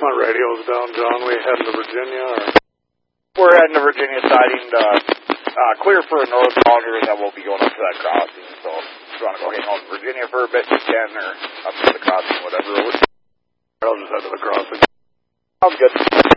My radio's down, John. We heading to Virginia? Or? We're heading to Virginia siding to clear for a northbound, and then we'll be going up to that crossing. So if you want to go hang out in Virginia for a bit, you can, or up to the crossing, whatever. I'll just head to the crossing. Sounds good.